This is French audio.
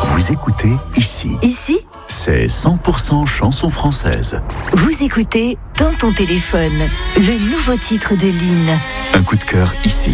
Vous écoutez ici. Ici, C'est 100% chanson française. vous écoutez Dans ton téléphone, le nouveau titre de Lynn. Un coup de cœur ici.